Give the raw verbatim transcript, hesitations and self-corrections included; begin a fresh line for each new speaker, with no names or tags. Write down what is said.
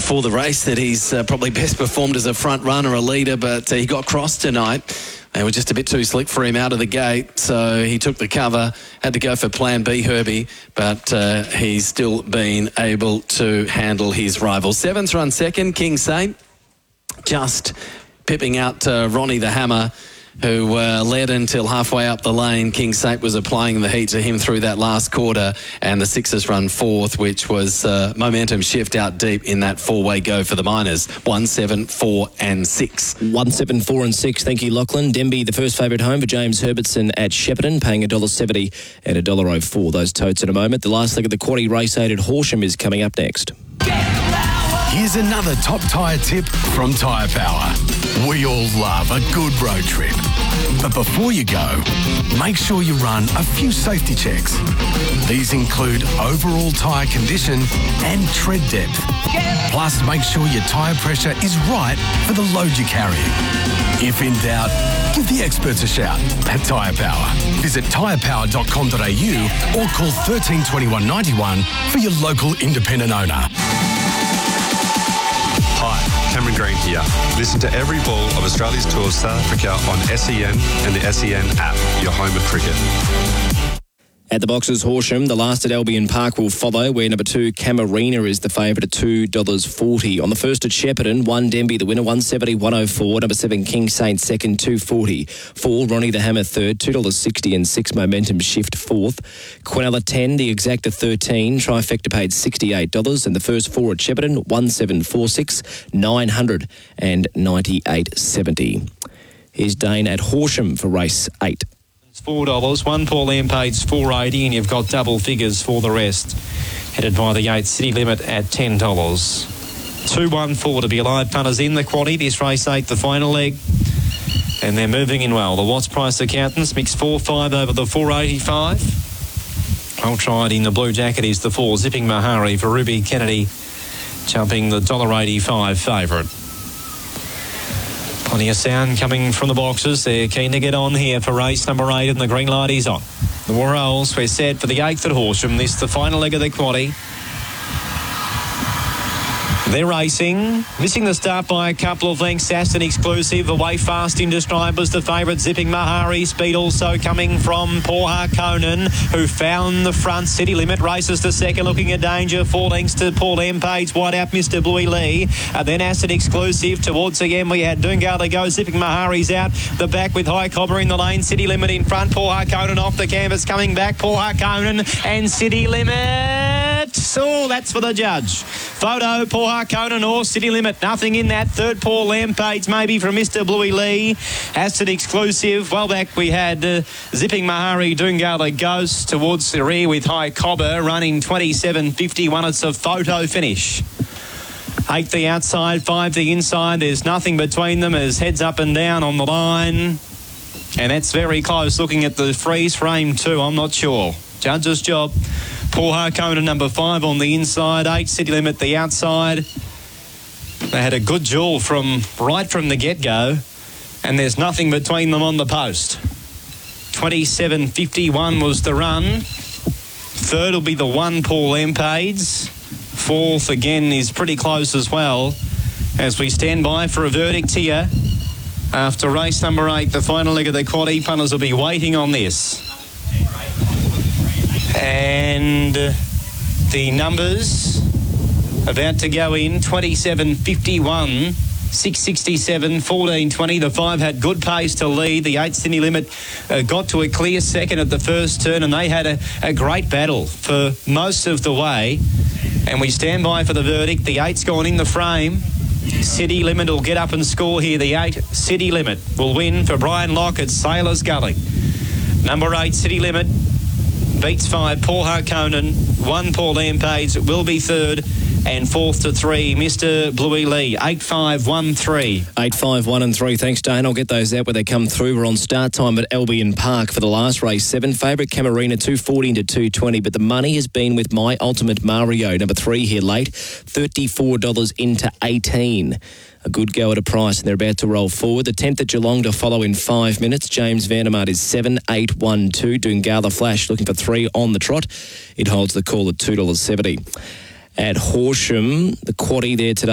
before the race that he's uh, probably best performed as a front runner, a leader, but uh, he got crossed tonight. They were just a bit too slick for him out of the gate, so he took the cover, had to go for plan B, Herbie, but uh, he's still been able to handle his rival. Seventh run second, King Saint, just pipping out uh, Ronnie the Hammer, who uh, led until halfway up the lane. King Saint was applying the heat to him through that last quarter, and the Sixers run fourth, which was uh, momentum shift out deep in that four-way go for the Miners. One, seven, four and six.
One, seven, four and six. Thank you, Lachlan. Denby, the first favourite home for James Herbertson at Shepparton, paying one dollar seventy and one dollar oh four. Those totes in a moment. The last leg of the quaddie race eight at Horsham is coming up next.
Here's another top tyre tip from Tyre Power. We all love a good road trip. But before you go, make sure you run a few safety checks. These include overall tyre condition and tread depth. Plus, make sure your tyre pressure is right for the load you're carrying. If in doubt, give the experts a shout at Tyre Power. Visit tyre power dot com dot a u or call one three two one, nine one for your local independent owner.
Hi, Cameron Green here. Listen to every ball of Australia's Tour of South Africa on S E N and the S E N app, your home of cricket.
At the boxes, Horsham, the last at Albion Park will follow, where number two, Camarina, is the favourite at two dollars forty. On the first at Shepparton, one, Denby, the winner, one seventy, one oh four. Number seven, King Saint, second, two forty. Four, Ronnie the Hammer, third, two dollars sixty, and six, Momentum Shift, fourth. Quinella, ten, the Exacta, thirteen. Trifecta paid sixty-eight dollars. And the first four at Shepparton, one seven four six, nine hundred and ninety-eight seventy. Here's Dane at Horsham for race eight.
four dollars. One Paul Lampade's four eighty, and you've got double figures for the rest. Headed by the eight City Limit at ten dollars. two one four to be alive. Punters in the quaddie. This race eight, the final leg. And they're moving in well. The Watts Price Accountants mix four five over the four eighty-five. I'll try it in the blue jacket is the four, Zipping Mahari for Ruby Kennedy, jumping the one dollar eighty-five favourite. Plenty of sound coming from the boxes. They're keen to get on here for race number eight, and the green light is on. The Warrolls, we're set for the eighth at Horsham. This is the final leg of the quaddie. They're racing, missing the start by a couple of lengths. Aston Exclusive away fast into stride was the favourite. Zipping Mahari. Speed also coming from Paul Harkonnen, who found the front. City Limit races the second, looking at danger. Four lengths to Paul Lampade's wide out, Mister Bluey Lee. And then Aston Exclusive. Towards again we had Doongal to go. Zipping Mahari's out the back with High Cobber in the lane. City Limit in front. Paul Harkonnen off the canvas coming back. Paul Harkonnen and City Limit. Oh, that's for the judge. Photo, Paul Harkonnen or City Limit. Nothing in that. Third, Paul Lampades, maybe from Mister Bluey Lee. Aston Exclusive. Well back we had uh, Zipping Mahari, Doongal the Ghost towards the rear with High Cobber running twenty-seven fifty-one. It's a photo finish. Eight the outside, five the inside. There's nothing between them as heads up and down on the line. And that's very close. Looking at the freeze frame too, I'm not sure. Judge's job. Paul Harkonnen, number five on the inside. Eight City Limit the outside. They had a good duel from right from the get-go, and there's nothing between them on the post. twenty-seven fifty-one was the run. Third will be the one, Paul Lampades. Fourth, again, is pretty close as well. As we stand by for a verdict here. After race number eight, the final leg of the quaddie, punters will be waiting on this. And the numbers about to go in, twenty-seven fifty-one, six sixty-seven, fourteen twenty. The five had good pace to lead. The eight City Limit uh, got to a clear second at the first turn, and they had a, a great battle for most of the way. And we stand by for the verdict. The eight's gone in the frame. City Limit will get up and score here. The eight City Limit will win for Brian Locke at Sailors Gully. Number eight City Limit beats five, Paul Harkonnen. One, Paul Lampades will be third. And fourth to three, Mister Bluey Lee. Eight, five, one, three.
Eight, five, one, and three. Thanks, Dane. I'll get those out where they come through. We're on start time at Albion Park for the last race. Seven, favourite Camarina, two forty to two twenty. But the money has been with My Ultimate Mario. Number three here late. thirty-four dollars into eighteen. A good go at a price, and they're about to roll forward. The tenth at Geelong to follow in five minutes. James Vandermaat is seven, eight, one, two. Doongal the Flash looking for three on the trot. It holds the call at two dollars seventy. At Horsham, the quaddie there today.